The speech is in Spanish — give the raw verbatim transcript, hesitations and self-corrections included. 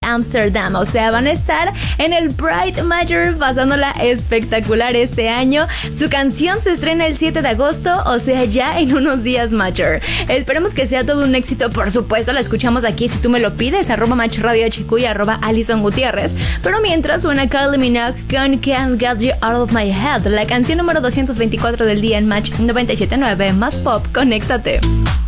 Amsterdam. O sea, van a estar en el Pride Major pasándola espectacular este año. Su canción se estrena el siete de agosto, o sea, ya en unos días Major. Esperemos que sea todo un éxito, por supuesto, la escuchamos aquí si tú me lo pides, arroba Match Radio H Q y arroba Alison Gutiérrez. Pero mientras suena Kylie Minogue con Can't Get You Out of My Head, la canción número doscientos veinticuatro del día en Match noventa y siete punto nueve, más pop, conéctate.